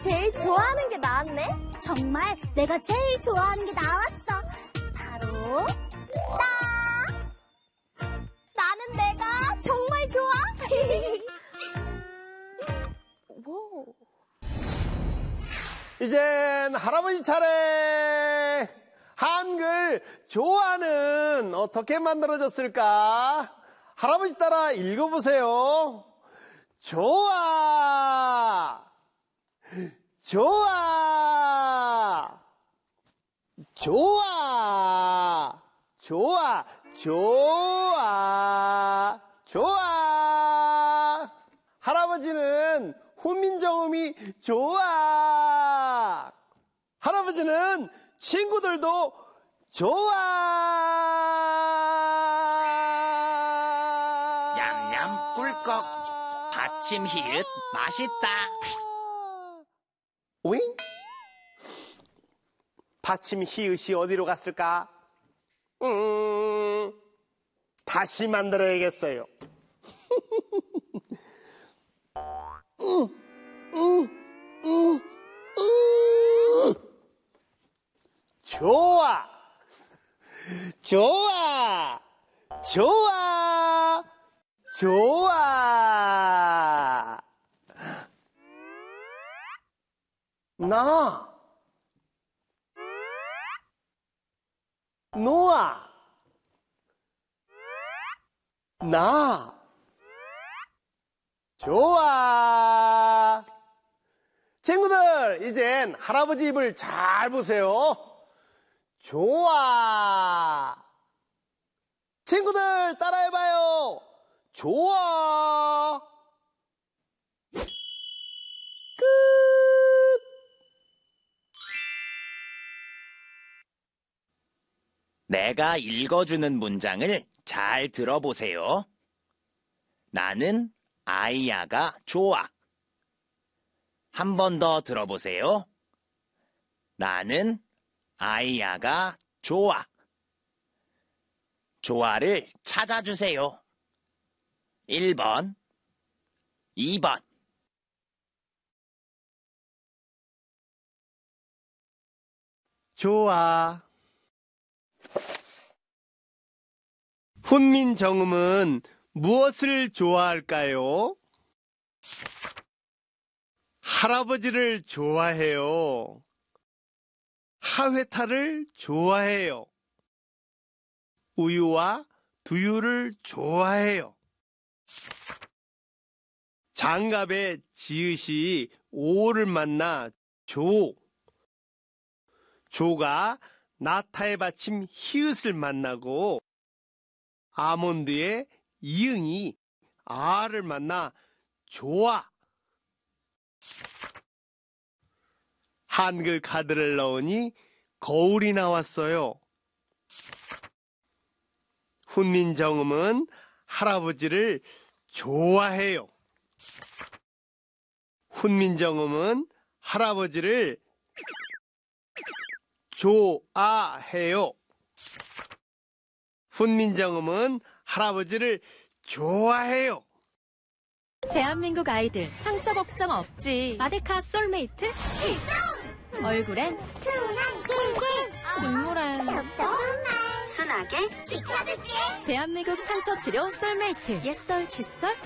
제일 좋아하는 게 나왔네? 정말 내가 제일 좋아하는 게 나왔어. 바로 딱! 나는 내가 정말 좋아. 오. 이젠 할아버지 차례. 한글 조아는 어떻게 만들어졌을까? 할아버지 따라 읽어보세요. 좋아, 좋아, 좋아, 좋아, 좋아, 좋아. 할아버지는 훈민정음이 좋아. 할아버지는 친구들도 좋아. 냠냠 꿀꺽. 받침 히읗 맛있다. 오잉? 받침 히읗이 어디로 갔을까? 다시 만들어야겠어요. 좋아, 좋아, 좋아, 좋아. 나, 노아, 나, 좋아. 친구들, 이젠 할아버지 입을 잘 보세요. 좋아. 친구들, 따라해봐요. 좋아. 끝. 내가 읽어주는 문장을 잘 들어보세요. 나는 아이야가 좋아. 한 번 더 들어보세요. 나는 아이야가 좋아. 좋아를 찾아주세요. 1번, 2번. 좋아. 훈민정음은 무엇을 좋아할까요? 할아버지를 좋아해요. 하회탈을 좋아해요. 우유와 두유를 좋아해요. 장갑의 지읒이 오를 만나 조. 조가 나타의 받침 히읗을 만나고 아몬드의 이응이 아를 만나 좋아. 한글 카드를 넣으니 거울이 나왔어요. 훈민정음은 할아버지를 좋아해요. 훈민정음은 할아버지를 좋아해요. 훈민정음은 할아버지를 좋아해요. 대한민국 아이들 상처 걱정 없지. 마데카 솔메이트 출동! 얼굴엔 순한 낄낄 중물엔 똑똑한 말 순하게 지켜줄게. 대한민국 상처 치료 솔메이트. 옛설 칫솔